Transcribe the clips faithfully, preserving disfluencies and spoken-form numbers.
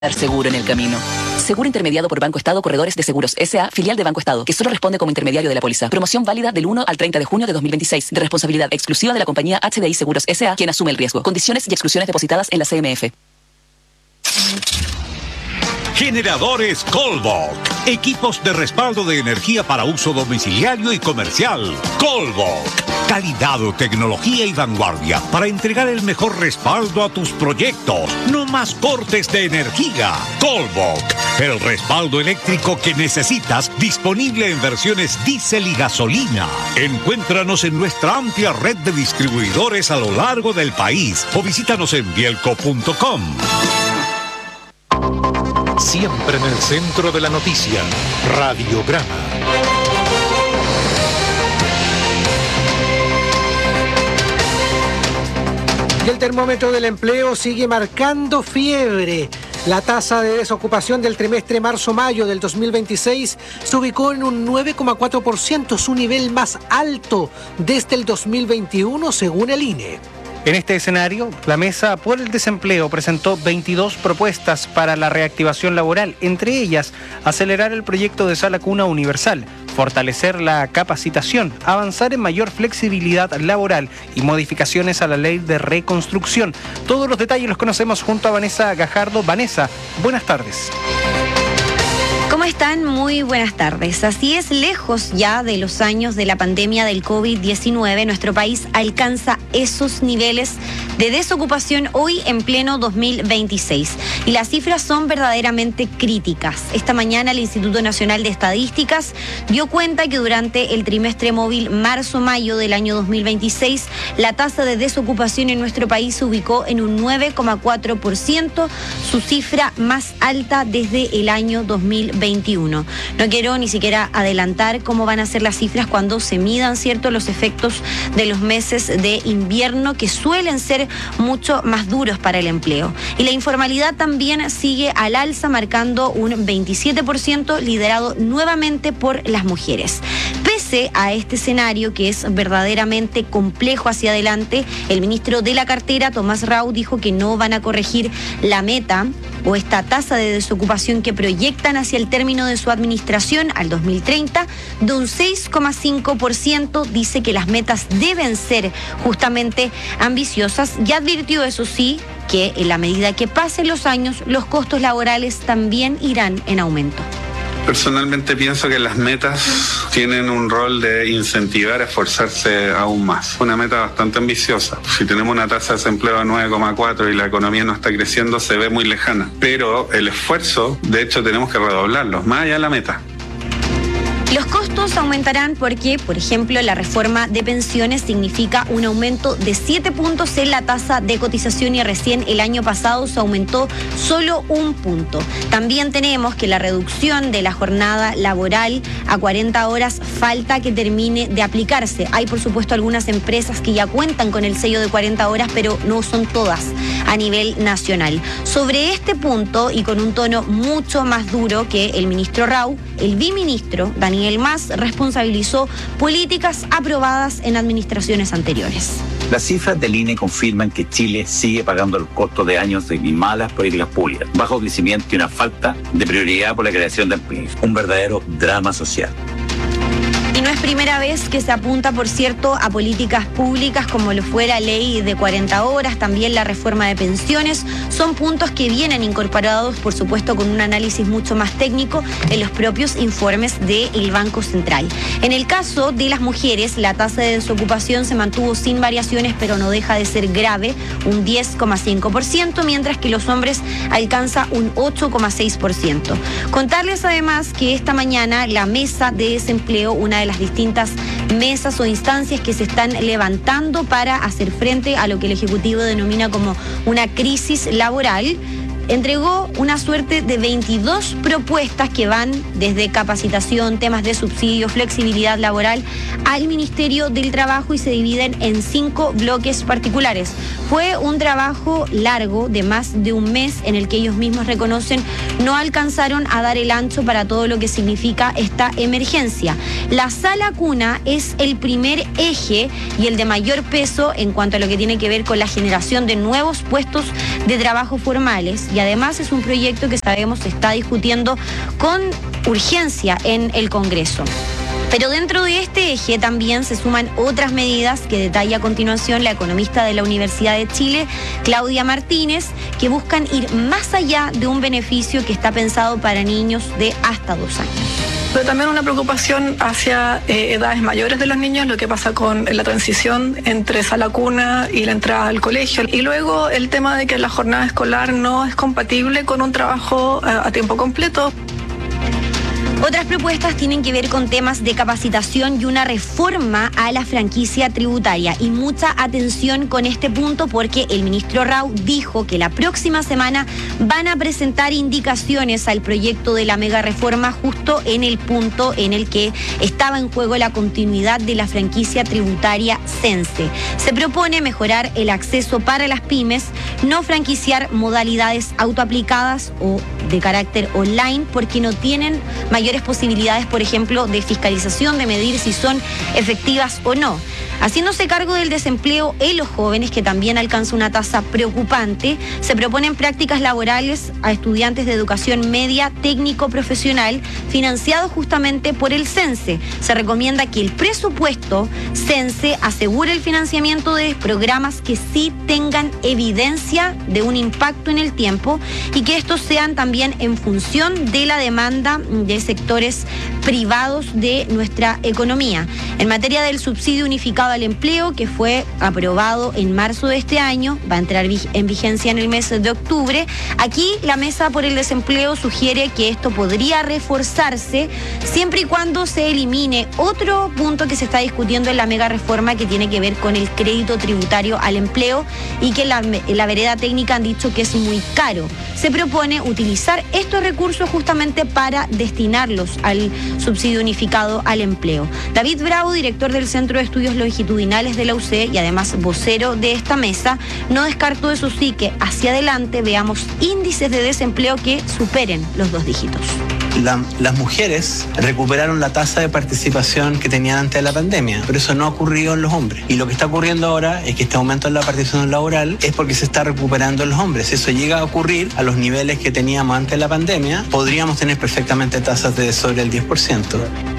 Seguro en el camino. Seguro intermediado por Banco Estado Corredores de Seguros S A, filial de Banco Estado, que solo responde como intermediario de la póliza. Promoción válida del uno al treinta de junio de dos mil veintiséis, de responsabilidad exclusiva de la compañía H D I Seguros S A, quien asume el riesgo. Condiciones y exclusiones depositadas en la C M F. Generadores Colbok. Equipos de respaldo de energía para uso domiciliario y comercial. Colbok. Calidad, tecnología y vanguardia para entregar el mejor respaldo a tus proyectos. No más cortes de energía. Colbok. El respaldo eléctrico que necesitas, disponible en versiones diésel y gasolina. Encuéntranos en nuestra amplia red de distribuidores a lo largo del país o visítanos en bielco punto com. Siempre en el centro de la noticia, Radiograma. Y el termómetro del empleo sigue marcando fiebre. La tasa de desocupación del trimestre marzo-mayo del dos mil veintiséis se ubicó en un nueve coma cuatro por ciento, su nivel más alto desde el dos mil veintiuno, según el I N E. En este escenario, la Mesa por el Desempleo presentó veintidós propuestas para la reactivación laboral, entre ellas acelerar el proyecto de sala cuna universal, fortalecer la capacitación, avanzar en mayor flexibilidad laboral y modificaciones a la ley de reconstrucción. Todos los detalles los conocemos junto a Vanessa Gajardo. Vanessa, buenas tardes. ¿Cómo están? Muy buenas tardes. Así es, lejos ya de los años de la pandemia del COVID diecinueve, nuestro país alcanza esos niveles de desocupación hoy en pleno dos mil veintiséis. Y las cifras son verdaderamente críticas. Esta mañana el Instituto Nacional de Estadísticas dio cuenta que durante el trimestre móvil marzo-mayo del año dos mil veintiséis, la tasa de desocupación en nuestro país se ubicó en un nueve coma cuatro por ciento, su cifra más alta desde el año dos mil veintiuno. No quiero ni siquiera adelantar cómo van a ser las cifras cuando se midan, ¿cierto?, los efectos de los meses de invierno, que suelen ser mucho más duros para el empleo. Y la informalidad también sigue al alza, marcando un veintisiete por ciento, liderado nuevamente por las mujeres. Pese a este escenario, que es verdaderamente complejo hacia adelante, el ministro de la cartera, Tomás Rau, dijo que no van a corregir la meta o esta tasa de desocupación que proyectan hacia el término de su administración al dos mil treinta de un seis coma cinco por ciento. Dice que las metas deben ser justamente ambiciosas y advirtió, eso sí, que en la medida que pasen los años, los costos laborales también irán en aumento. Personalmente pienso que las metas tienen un rol de incentivar a esforzarse aún más. Una meta bastante ambiciosa. Si tenemos una tasa de desempleo de nueve coma cuatro y la economía no está creciendo, se ve muy lejana. Pero el esfuerzo, de hecho, tenemos que redoblarlo, más allá de la meta. Los costos aumentarán porque, por ejemplo, la reforma de pensiones significa un aumento de siete puntos en la tasa de cotización y recién el año pasado se aumentó solo un punto. También tenemos que la reducción de la jornada laboral a cuarenta horas falta que termine de aplicarse. Hay, por supuesto, algunas empresas que ya cuentan con el sello de cuarenta horas, pero no son todas a nivel nacional. Sobre este punto, y con un tono mucho más duro que el ministro Rau, el biministro Daniel El Mas responsabilizó políticas aprobadas en administraciones anteriores. Las cifras del I N E confirman que Chile sigue pagando el costo de años de malas políticas públicas, bajo crecimiento y una falta de prioridad por la creación de empleo. Un verdadero drama social. Y no es primera vez que se apunta, por cierto, a políticas públicas como lo fue la ley de cuarenta horas, también la reforma de pensiones. Son puntos que vienen incorporados, por supuesto, con un análisis mucho más técnico en los propios informes del Banco Central. En el caso de las mujeres, la tasa de desocupación se mantuvo sin variaciones, pero no deja de ser grave, un diez coma cinco por ciento, mientras que los hombres alcanza un ocho coma seis por ciento. Contarles además que esta mañana la Mesa de Desempleo, una de las distintas mesas o instancias que se están levantando para hacer frente a lo que el Ejecutivo denomina como una crisis laboral, entregó una suerte de veintidós propuestas que van desde capacitación, temas de subsidio, flexibilidad laboral al Ministerio del Trabajo y se dividen en cinco bloques particulares. Fue un trabajo largo de más de un mes en el que ellos mismos reconocen no alcanzaron a dar el ancho para todo lo que significa esta emergencia. La sala cuna es el primer eje y el de mayor peso en cuanto a lo que tiene que ver con la generación de nuevos puestos de trabajo formales y además es un proyecto que sabemos se está discutiendo con urgencia en el Congreso. Pero dentro de este eje también se suman otras medidas que detalla a continuación la economista de la Universidad de Chile, Claudia Martínez, que buscan ir más allá de un beneficio que está pensado para niños de hasta dos años. Pero también una preocupación hacia eh, edades mayores de los niños, lo que pasa con la transición entre sala cuna y la entrada al colegio. Y luego el tema de que la jornada escolar no es compatible con un trabajo eh, a tiempo completo. Otras propuestas tienen que ver con temas de capacitación y una reforma a la franquicia tributaria. Y mucha atención con este punto porque el ministro Rau dijo que la próxima semana van a presentar indicaciones al proyecto de la mega reforma justo en el punto en el que estaba en juego la continuidad de la franquicia tributaria Sense. Se propone mejorar el acceso para las pymes, no franquiciar modalidades autoaplicadas o de carácter online porque no tienen mayor posibilidades, por ejemplo, de fiscalización, de medir si son efectivas o no. Haciéndose cargo del desempleo en los jóvenes, que también alcanza una tasa preocupante, se proponen prácticas laborales a estudiantes de educación media técnico-profesional financiados justamente por el Sense. Se recomienda que el presupuesto Sense asegure el financiamiento de programas que sí tengan evidencia de un impacto en el tiempo y que estos sean también en función de la demanda de sectores privados de nuestra economía. En materia del subsidio unificado al empleo, que fue aprobado en marzo de este año, va a entrar en vigencia en el mes de octubre. Aquí la Mesa por el Desempleo sugiere que esto podría reforzarse siempre y cuando se elimine otro punto que se está discutiendo en la mega reforma que tiene que ver con el crédito tributario al empleo y que la, en la vereda técnica han dicho que es muy caro. Se propone utilizar estos recursos justamente para destinarlos al subsidio unificado al empleo. David Bravo, director del Centro de Estudios Longitudinales de la U C y además vocero de esta mesa, no descartó eso sí que hacia adelante veamos índices de desempleo que superen los dos dígitos. La, las mujeres recuperaron la tasa de participación que tenían antes de la pandemia, pero eso no ha ocurrido en los hombres. Y lo que está ocurriendo ahora es que este aumento en la participación laboral es porque se está recuperando en los hombres. Si eso llega a ocurrir a los niveles que teníamos antes de la pandemia, podríamos tener perfectamente tasas de sobre el diez por ciento.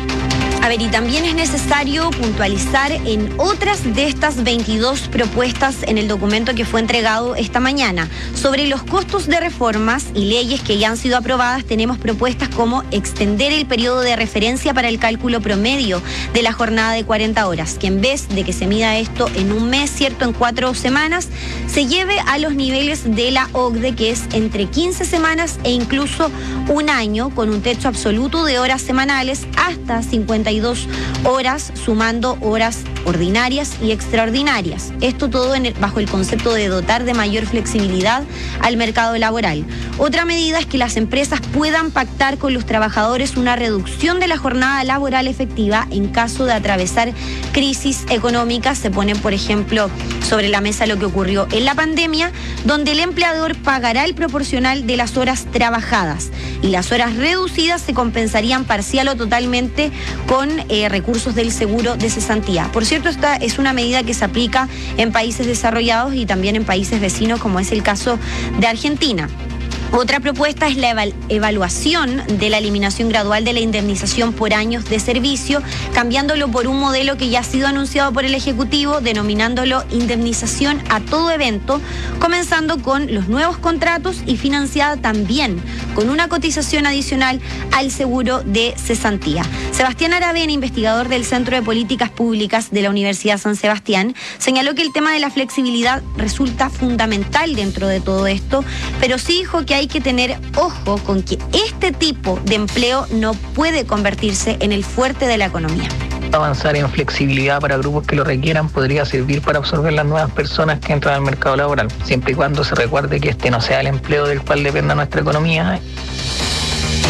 A ver, y también es necesario puntualizar en otras de estas veintidós propuestas en el documento que fue entregado esta mañana. Sobre los costos de reformas y leyes que ya han sido aprobadas, tenemos propuestas como extender el periodo de referencia para el cálculo promedio de la jornada de cuarenta horas, que en vez de que se mida esto en un mes, cierto, en cuatro semanas, se lleve a los niveles de la O C D E, que es entre quince semanas e incluso un año, con un techo absoluto de horas semanales hasta cincuenta y dos horas, sumando horas ordinarias y extraordinarias. Esto todo en el, bajo el concepto de dotar de mayor flexibilidad al mercado laboral. Otra medida es que las empresas puedan pactar con los trabajadores una reducción de la jornada laboral efectiva en caso de atravesar crisis económicas. Se pone, por ejemplo, sobre la mesa lo que ocurrió en la pandemia, donde el empleador pagará el proporcional de las horas trabajadas y las horas reducidas se compensarían parcial o totalmente con eh, recursos del seguro de cesantía. Por cierto, esta es una medida que se aplica en países desarrollados y también en países vecinos, como es el caso de Argentina. Otra propuesta es la eval- evaluación de la eliminación gradual de la indemnización por años de servicio, cambiándolo por un modelo que ya ha sido anunciado por el Ejecutivo, denominándolo indemnización a todo evento, comenzando con los nuevos contratos y financiada también con una cotización adicional al seguro de cesantía. Sebastián Aravena, investigador del Centro de Políticas Públicas de la Universidad San Sebastián, señaló que el tema de la flexibilidad resulta fundamental dentro de todo esto, pero sí dijo que hay Hay que tener ojo con que este tipo de empleo no puede convertirse en el fuerte de la economía. Avanzar en flexibilidad para grupos que lo requieran podría servir para absorber las nuevas personas que entran al mercado laboral, siempre y cuando se recuerde que este no sea el empleo del cual dependa nuestra economía.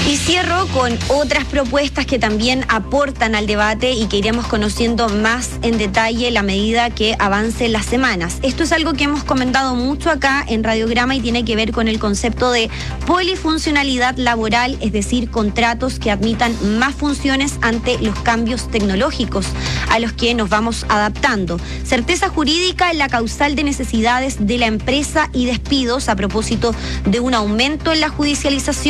Y cierro con otras propuestas que también aportan al debate y que iremos conociendo más en detalle a medida que avancen las semanas. Esto es algo que hemos comentado mucho acá en Radiograma y tiene que ver con el concepto de polifuncionalidad laboral, es decir, contratos que admitan más funciones ante los cambios tecnológicos a los que nos vamos adaptando. Certeza jurídica en la causal de necesidades de la empresa y despidos a propósito de un aumento en la judicialización